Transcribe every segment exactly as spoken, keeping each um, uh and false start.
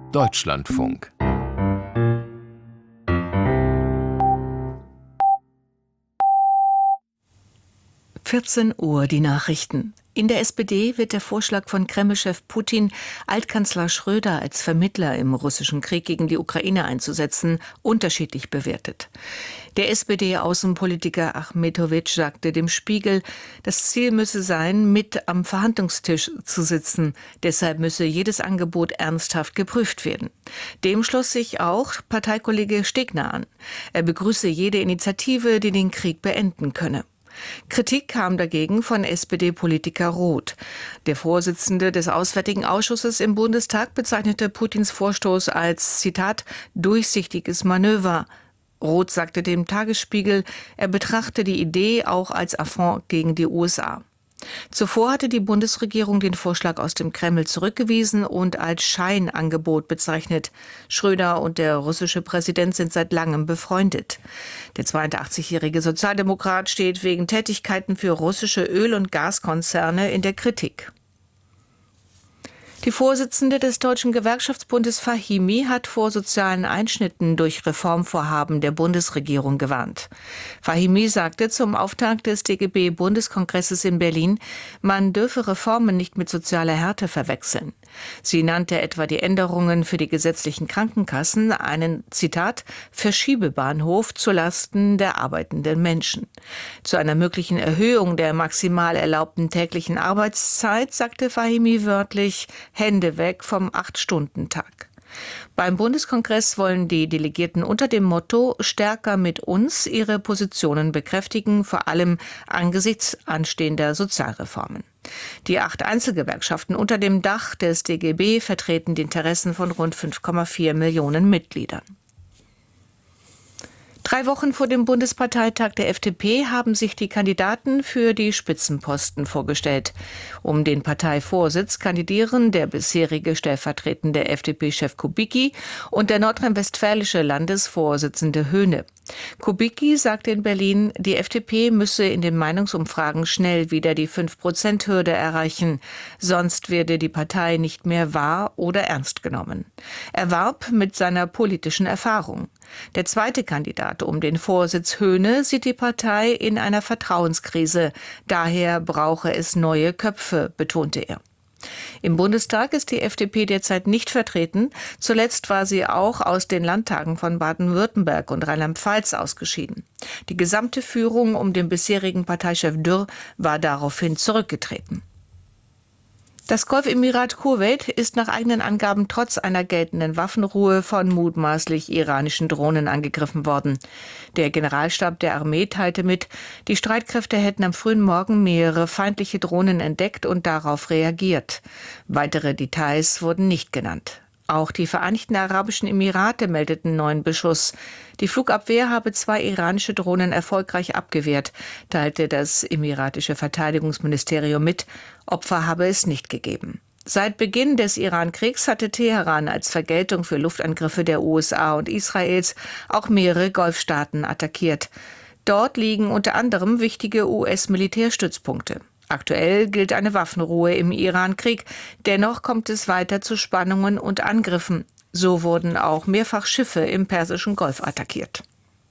Deutschlandfunk. vierzehn Uhr die Nachrichten. In der S P D wird der Vorschlag von Kreml-Chef Putin, Altkanzler Schröder als Vermittler im russischen Krieg gegen die Ukraine einzusetzen, unterschiedlich bewertet. Der S P D-Außenpolitiker Achmetovic sagte dem Spiegel, das Ziel müsse sein, mit am Verhandlungstisch zu sitzen. Deshalb müsse jedes Angebot ernsthaft geprüft werden. Dem schloss sich auch Parteikollege Stegner an. Er begrüße jede Initiative, die den Krieg beenden könne. Kritik kam dagegen von S P D-Politiker Roth. Der Vorsitzende des Auswärtigen Ausschusses im Bundestag bezeichnete Putins Vorstoß als, Zitat, durchsichtiges Manöver. Roth sagte dem Tagesspiegel, er betrachte die Idee auch als Affront gegen die U S A. Zuvor hatte die Bundesregierung den Vorschlag aus dem Kreml zurückgewiesen und als Scheinangebot bezeichnet. Schröder und der russische Präsident sind seit langem befreundet. Der zweiundachtzigjährige Sozialdemokrat steht wegen Tätigkeiten für russische Öl- und Gaskonzerne in der Kritik. Die Vorsitzende des Deutschen Gewerkschaftsbundes Fahimi hat vor sozialen Einschnitten durch Reformvorhaben der Bundesregierung gewarnt. Fahimi sagte zum Auftakt des D G B-Bundeskongresses in Berlin, man dürfe Reformen nicht mit sozialer Härte verwechseln. Sie nannte etwa die Änderungen für die gesetzlichen Krankenkassen einen, Zitat, Verschiebebahnhof zulasten der arbeitenden Menschen. Zu einer möglichen Erhöhung der maximal erlaubten täglichen Arbeitszeit sagte Fahimi wörtlich, Hände weg vom Acht-Stunden-Tag. Beim Bundeskongress wollen die Delegierten unter dem Motto »Stärker mit uns« ihre Positionen bekräftigen, vor allem angesichts anstehender Sozialreformen. Die acht Einzelgewerkschaften unter dem Dach des D G B vertreten die Interessen von rund fünf Komma vier Millionen Mitgliedern. Drei Wochen vor dem Bundesparteitag der F D P haben sich die Kandidaten für die Spitzenposten vorgestellt. Um den Parteivorsitz kandidieren der bisherige stellvertretende F D P-Chef Kubicki und der nordrhein-westfälische Landesvorsitzende Höhne. Kubicki sagte in Berlin, die F D P müsse in den Meinungsumfragen schnell wieder die fünf Prozent Hürde erreichen, sonst werde die Partei nicht mehr wahr oder ernst genommen. Er warb mit seiner politischen Erfahrung. Der zweite Kandidat um den Vorsitz Höhne sieht die Partei in einer Vertrauenskrise. Daher brauche es neue Köpfe, betonte er. Im Bundestag ist die F D P derzeit nicht vertreten. Zuletzt war sie auch aus den Landtagen von Baden-Württemberg und Rheinland-Pfalz ausgeschieden. Die gesamte Führung um den bisherigen Parteichef Dürr war daraufhin zurückgetreten. Das Golfemirat Kuwait ist nach eigenen Angaben trotz einer geltenden Waffenruhe von mutmaßlich iranischen Drohnen angegriffen worden. Der Generalstab der Armee teilte mit, die Streitkräfte hätten am frühen Morgen mehrere feindliche Drohnen entdeckt und darauf reagiert. Weitere Details wurden nicht genannt. Auch die Vereinigten Arabischen Emirate meldeten neuen Beschuss. Die Flugabwehr habe zwei iranische Drohnen erfolgreich abgewehrt, teilte das emiratische Verteidigungsministerium mit. Opfer habe es nicht gegeben. Seit Beginn des Iran-Kriegs hatte Teheran als Vergeltung für Luftangriffe der U S A und Israels auch mehrere Golfstaaten attackiert. Dort liegen unter anderem wichtige U S-Militärstützpunkte. Aktuell gilt eine Waffenruhe im Iran-Krieg. Dennoch kommt es weiter zu Spannungen und Angriffen. So wurden auch mehrfach Schiffe im Persischen Golf attackiert.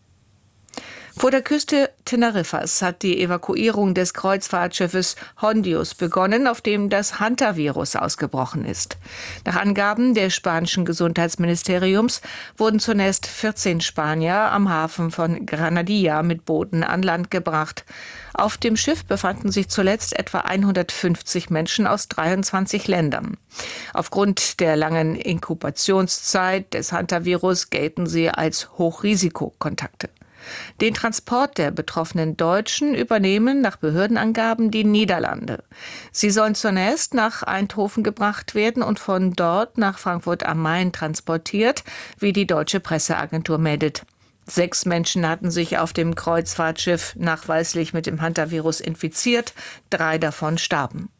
Vor der Küste Teneriffas hat die Evakuierung des Kreuzfahrtschiffes Hondius begonnen, auf dem das Hantavirus ausgebrochen ist. Nach Angaben des spanischen Gesundheitsministeriums wurden zunächst vierzehn Spanier am Hafen von Granadilla mit Booten an Land gebracht. Auf dem Schiff befanden sich zuletzt etwa hundertfünfzig Menschen aus dreiundzwanzig Ländern. Aufgrund der langen Inkubationszeit des Hantavirus gelten sie als Hochrisikokontakte. Den Transport der betroffenen Deutschen übernehmen nach Behördenangaben die Niederlande. Sie sollen zunächst nach Eindhoven gebracht werden und von dort nach Frankfurt am Main transportiert, wie die deutsche Presseagentur meldet. Sechs Menschen hatten sich auf dem Kreuzfahrtschiff nachweislich mit dem Hantavirus infiziert, drei davon starben.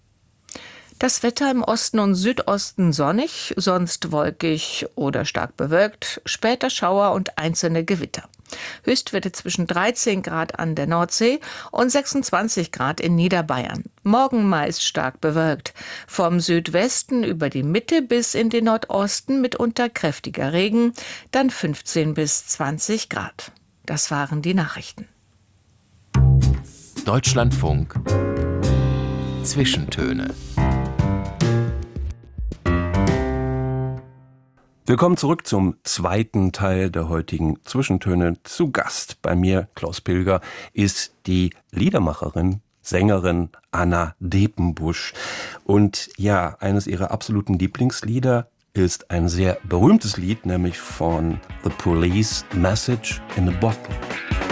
Das Wetter im Osten und Südosten sonnig, sonst wolkig oder stark bewölkt, später Schauer und einzelne Gewitter. Höchstwerte zwischen dreizehn Grad an der Nordsee und sechsundzwanzig Grad in Niederbayern. Morgen meist stark bewölkt. Vom Südwesten über die Mitte bis in den Nordosten mitunter kräftiger Regen, dann fünfzehn bis zwanzig Grad. Das waren die Nachrichten. Deutschlandfunk Zwischentöne. Willkommen zurück zum zweiten Teil der heutigen Zwischentöne. Zu Gast bei mir, Klaus Pilger, ist die Liedermacherin, Sängerin Anna Depenbusch. Und ja, eines ihrer absoluten Lieblingslieder ist ein sehr berühmtes Lied, nämlich von The Police, Message in a Bottle.